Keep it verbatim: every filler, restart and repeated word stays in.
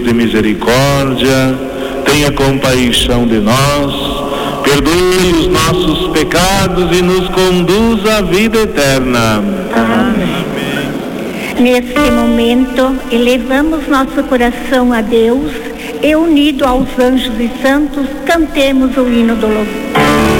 de misericórdia, tenha compaixão de nós, perdoe os nossos pecados e nos conduza à vida eterna. Amém. Neste momento, elevamos nosso coração a Deus e, unido aos anjos e santos, cantemos o hino do louvor.